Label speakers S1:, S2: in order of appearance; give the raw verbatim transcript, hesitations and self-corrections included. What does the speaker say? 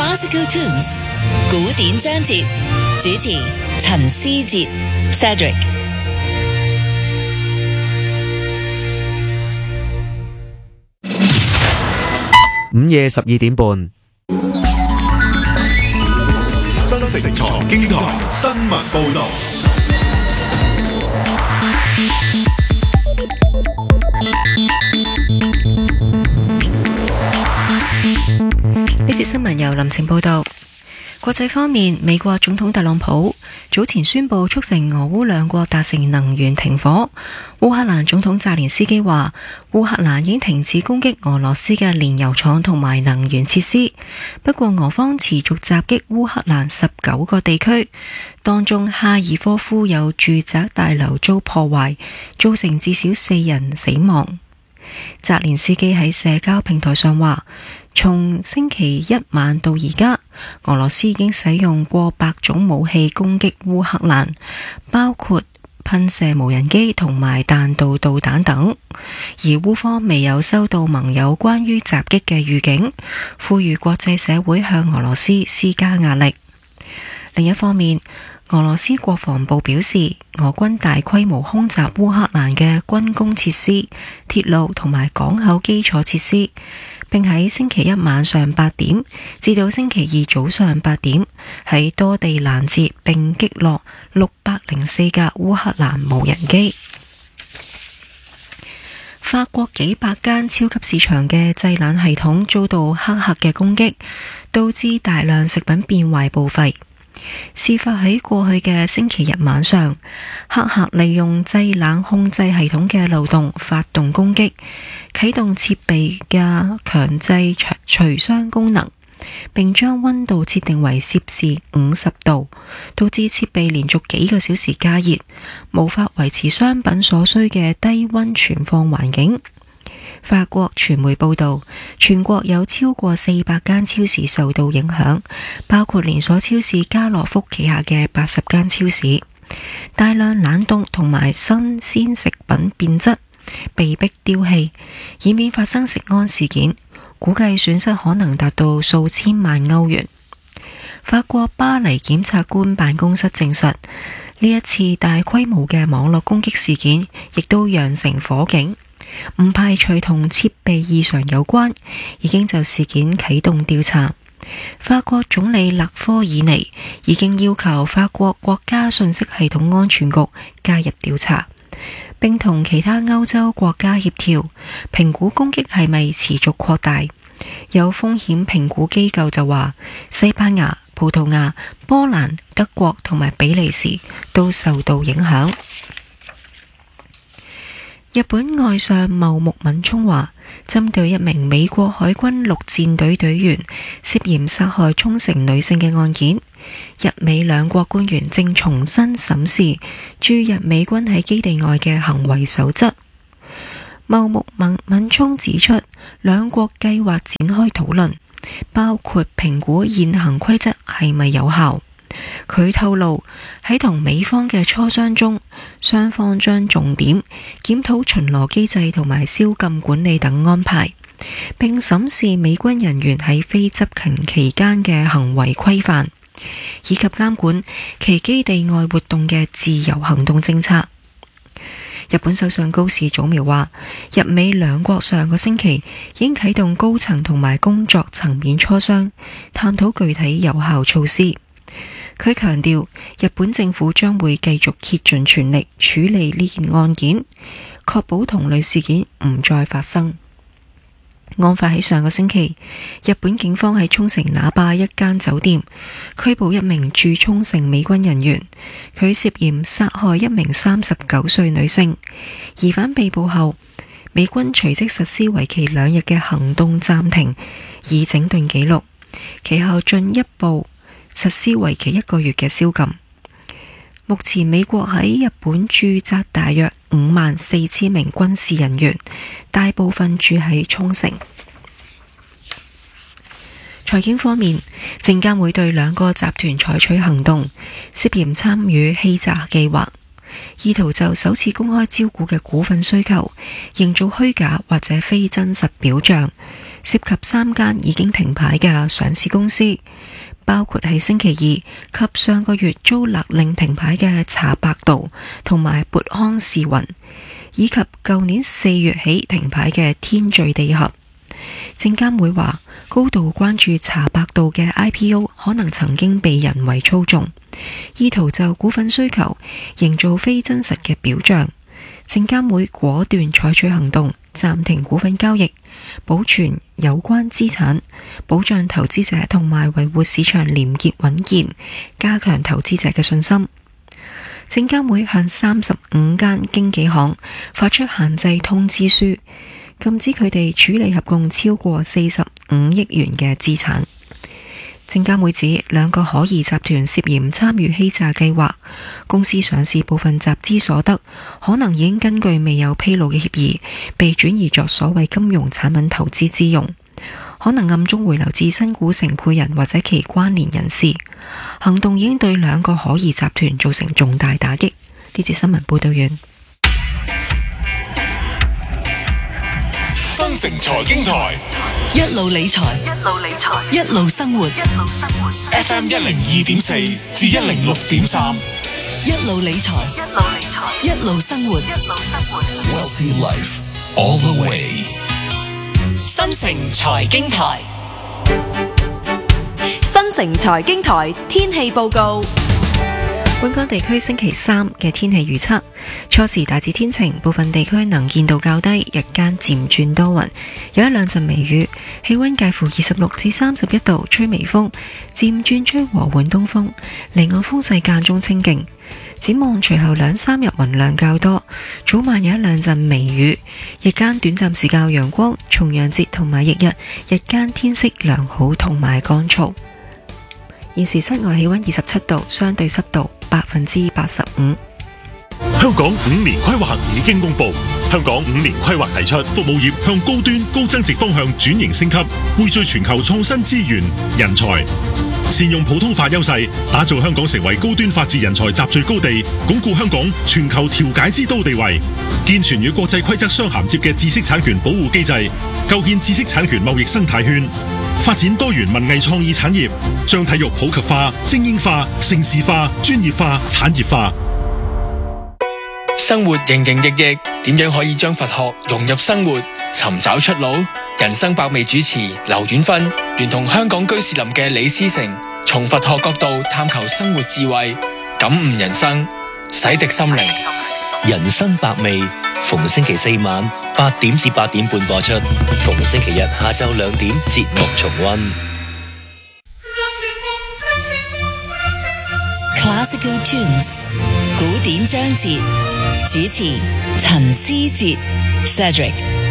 S1: Classical Tunes 古典章節，主持陳思哲 Cedric。
S2: 午夜十二點半，
S3: 新城財經台新聞報道。
S4: 呢節新聞由林晴報道。國際方面，美國總統特朗普早前宣布促成俄烏兩國達成能源停火。烏克蘭總統澤連斯基話，烏克蘭已經停止攻擊俄羅斯嘅煉油廠同埋能源設施，不過俄方持續襲擊烏克蘭十九個地區，當中哈爾科夫有住宅大樓遭破壞，造成至少四人死亡。澤連斯基喺社交平台上話，從星期一晚到而家，俄羅斯已經使用過百種武器攻擊烏克蘭，包括噴射無人機同埋彈道導彈等，而烏方未有收到盟友關於襲擊嘅預警，呼籲國際社會向俄羅斯施加壓力。另一方面，俄羅斯國防部表示，俄軍大規模空襲烏克蘭嘅軍工設施、鐵路同埋港口基礎設施，並喺星期一晚上八點至到星期二早上八點喺多地攔截並擊落六百零四架烏克蘭無人機。法國幾百間超級市場嘅製冷系統遭到黑客嘅攻擊，導致大量食品變壞報廢。事發喺過去嘅星期日晚上，黑客利用製冷控制系統嘅漏洞發動攻擊，啟動設備嘅強制除霜功能，並將溫度設定為攝氏五十度，導致設備連續幾個小時加熱，無法維持商品所需嘅低溫存放環境。法國傳媒報道，全國有超過四百間超市受到影響，包括連鎖超市家樂福旗下嘅八十間超市。大量冷凍同埋新鮮食品變質，被迫丟棄，以免發生食安事件，估計損失可能達到數千萬歐元。法國巴黎檢察官辦公室證實，呢一次大規模嘅網絡攻擊事件亦都釀成火警，唔排除同設備異常有關，已經就事件啟動調查。法國總理勒科爾尼已經要求法國國家信息系統安全局介入調查，並同其他歐洲國家協調，評估攻擊係咪持續擴大。有風險評估機構就話，西班牙、葡萄牙、波蘭、德國同埋比利時都受到影響。日本外相茂木敏充話，針對一名美國海軍陸戰隊隊員涉嫌殺害沖繩女性嘅案件，日美兩國官員正重新審視駐日美軍喺基地外嘅行為守則。茂木敏充指出，兩國計劃展開討論，包括評估現行規則係咪有效。佢透露，喺同美方嘅磋商中，雙方將重點檢討巡邏機制同埋宵禁管理等安排，並審視美軍人員喺非執勤期間嘅行為規範，以及監管其基地外活動嘅自由行動政策。日本首相高市早苗話，日美兩國上個星期已經啟動高層同埋工作層面磋商，探討具體有效措施。佢強調，日本政府將會繼續竭盡全力處理呢件案件，確保同類事件唔再發生。案發喺上個星期，日本警方喺沖繩那霸一間酒店拘捕一名駐沖繩美軍人員，佢涉嫌殺害一名三十九歲女性。疑犯被捕後，美軍隨即實施為期兩日嘅行動暫停，以整頓紀錄，其後進一步實施為期一個月嘅宵禁。目前美國喺日本駐紮大約五萬四千名軍事人員，大部分住喺沖繩。財經方面，證監會對兩個集團採取行動，涉嫌參與欺詐計劃，意圖就首次公開招股嘅股份需求，營造虛假或者非真實表象， 涉及三間已經停牌嘅上市公司，包括係星期二及上個月遭勒令停牌嘅茶百道同埋渤康仕雲，以及舊年四月起停牌嘅天聚地合。證監會話高度關注茶百道嘅 I P O 可能曾經被人為操縱，意圖就股份需求營造非真實嘅表象。證監會果斷採取行動，暫停股份交易，保存有關資產，保障投資者同埋維護市場廉潔穩健，加強投資者嘅信心。證監會向三十五間經紀行發出限制通知書，禁止佢哋處理合共超過四十五億元嘅資產。證監會指兩個可疑集團涉嫌參與欺詐計劃，公司上市部分集資所得可能已經根據未有披露嘅協議被轉移作所謂金融產品投資之用，可能暗中回流至新股承配人或者其關聯人士。行動已經對兩個可疑集團造成重大打擊。呢節新聞報道完。
S3: 新城財經台
S5: 一路理財，一路理財，一路生活，一路生活。
S3: F M 一零二點四至一零六點三，
S5: 一路理財，一路理財，一路生活，一路生活。
S3: Wealthy Life all the way。
S1: 新城財經台，
S6: 新城財經台天氣報告。
S4: 本港地區星期三嘅天氣預測：初時大致天晴，部分地區能見度較低，日間漸轉多雲，有一兩陣微雨，氣溫介乎二十六至三十一度，吹微風，漸轉吹和緩東風，離岸風勢間中清勁。展望隨後兩三日雲量較多，早晚有一兩陣微雨，日間短暫時較陽光。重陽節同埋翌日，日間天色良好同埋乾燥。現時室外氣溫二十七度，相對濕度百分之八十五。
S3: 香港五年規劃已經公布，香港五年規劃提出服務業向高端高增值方向轉型升級，匯聚全球創新資源、人才，善用普通法優勢，打造香港成為高端法治人才集聚高地，鞏固香港全球調解之都地位，健全與國際規則相銜接嘅知識產權保護機制，構建知識產權貿易生態圈，發展多元文藝創意產業，將體育普及化、精英化、盛事化、專業化、產業化。
S7: 生活營營役役，點樣可以將佛學融入生活，尋找出路？人生百味主持劉遠芬聯同香港居士林嘅李思成，從佛學角度探求生活智慧，感悟人生，洗滌心靈。
S8: 人生百味，逢星期四晚八點至八點半播出，逢星期日下晝兩點節目重溫。
S1: Classical Tunes 古典章節，主持陳思哲 Cedric。